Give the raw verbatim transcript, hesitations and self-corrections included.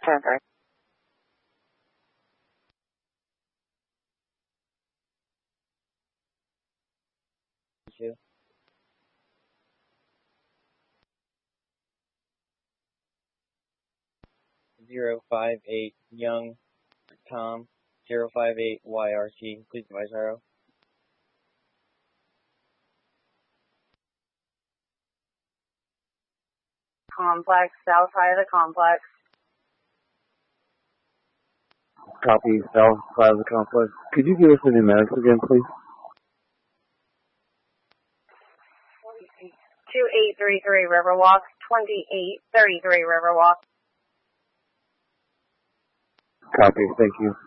Transfer. Zero five eight Young Tom zero five eight Y R C. Please advise Arrow. Complex, south side of the complex. Copy, south side of the complex. Could you give us the pneumatics again, please? two eight three three Riverwalk, twenty-eight thirty-three Riverwalk. Copy, thank you.